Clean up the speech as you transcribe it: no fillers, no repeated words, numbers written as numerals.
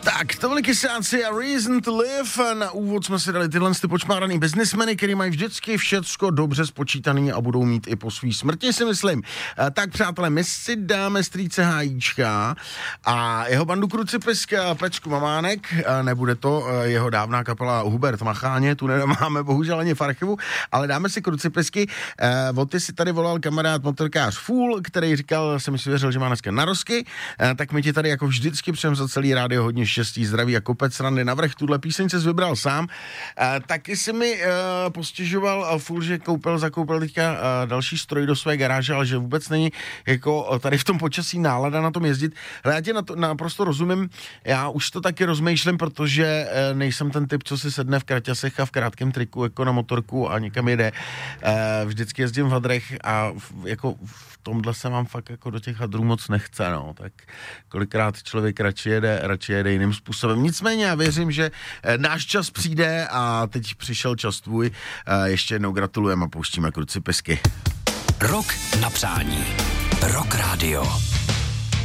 Tak, to byly Kysáci a Reason to Live. Na úvod jsme si dali tyhle počmáraný biznismeny, který mají vždycky všecko dobře spočítaný a budou mít i po svý smrti, si myslím. Tak, přátelé, my si dáme strýce Hájíčka a jeho bandu Krucipiska Pecku Mamánek. Nebude to jeho dávná kapela Hubert Macháně, tu nemáme bohužel ani v archivu, ale dáme si Krucipisky. O ty si tady volal kamarád motorkář Fůl, který říkal, jsem si věřil, že má dneska narozky, tak my ti tady jako vždycky přejem za celý rádio hodně štěstí, zdraví a kopec randy navrch. Tuhle píseň ses vybral sám. Taky si mi postěžoval Fůl, že zakoupil teďka další stroj do své garáže, ale že vůbec není jako tady v tom počasí nálada na tom jezdit. Ale já tě naprosto rozumím, já už to taky rozmýšlím, protože nejsem ten typ, co si sedne v kraťasech a v krátkém triku jako na motorku a někam jede. Vždycky jezdím v hadrech a jako v tomhle se vám fakt jako do těch hadrů moc nechce, no. Tak kolikrát člověk radši jede jiným způsobem. Nicméně já věřím, že náš čas přijde a teď přišel čas tvůj. Ještě jednou gratulujeme a pouštíme Krucipisky. Rok na přání. Rock Radio.